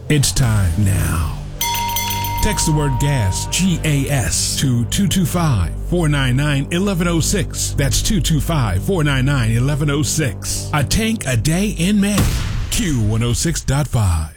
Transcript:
It's time now. Text the word gas, G-A-S, to 225-499-1106. That's 225-499-1106. A tank a day in May. Q106.5.